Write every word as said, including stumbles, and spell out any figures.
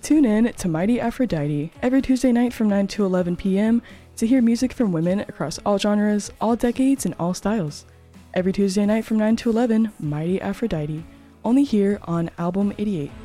Tune in to Mighty Aphrodite every Tuesday night from nine to eleven p.m. to hear music from women across all genres, all decades, and all styles. Every Tuesday night from nine to eleven, Mighty Aphrodite, only here on Album eighty-eight.